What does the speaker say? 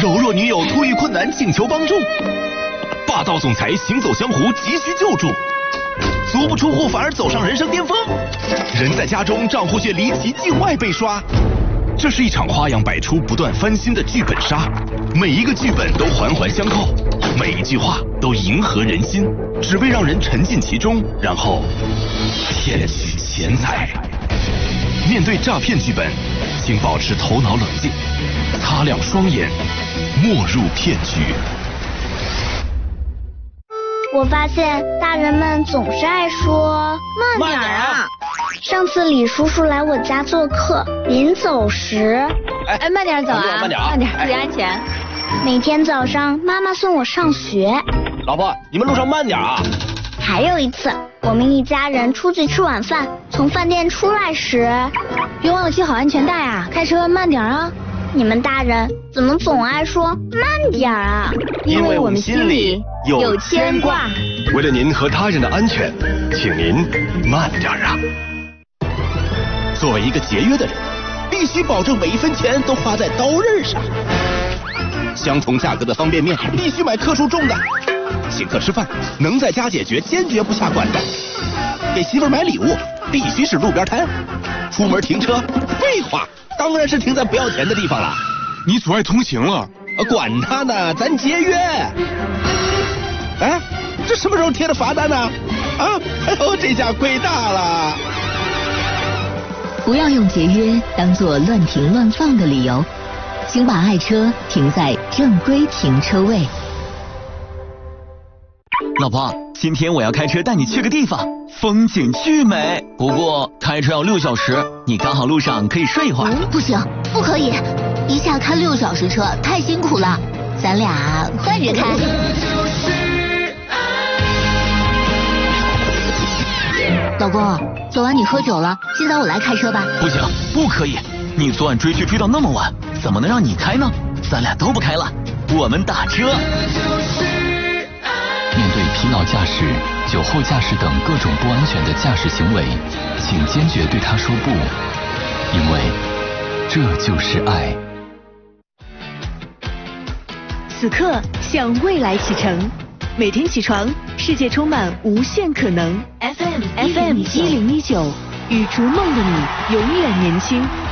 柔弱女友突遇困难请求帮助，霸道总裁行走江湖急需救助，足不出户反而走上人生巅峰，人在家中账户却离奇境外被刷。这是一场花样百出、不断翻新的剧本杀，每一个剧本都环环相扣，每一句话都迎合人心，只为让人沉浸其中，然后骗取钱财。面对诈骗剧本，请保持头脑冷静，擦亮双眼，没入骗局。 我发现大人们总是爱说慢点啊。上次李叔叔来我家做客，临走时， 慢点走啊， 慢点， 注意安全。 每天早上妈妈送我上学。 老婆，你们路上慢点啊。 还有一次，我们一家人出去吃晚饭，从饭店出来时， 别忘了系好安全带啊，开车慢点啊。 你们大人怎么总爱说慢点啊？ 因为我们心里有牵挂。 为了您和他人的安全，请您慢点啊。作为一个节约的人，必须保证每一分钱都花在刀刃上。相同价格的方便面必须买克数重的。请客吃饭能在家解决，坚决不下馆子。给媳妇儿买礼物必须是路边摊。出门停车，废话，当然是停在不要钱的地方了。 你阻碍通行了。 管他呢，咱节约。哎，这什么时候贴的罚单呢？啊，哎呦，这下亏大了。 不要用节约当作乱停乱放的理由，请把爱车停在正规停车位。 老婆，今天我要开车带你去个地方，风景巨美。不过开车要6小时，你刚好路上可以睡一会儿。 不行，不可以，一下开6小时车太辛苦了，咱俩换着开。老公，昨晚你喝酒了，今早我来开车吧。 不行，不可以，你昨晚追剧追到那么晚，怎么能让你开呢？咱俩都不开了，我们打车。 面对疲劳驾驶、酒后驾驶等各种不安全的驾驶行为，请坚决对他说不，因为这就是爱。 此刻向未来启程，每天起床，世界充满无限可能。FM 1019，与逐梦的你永远年轻。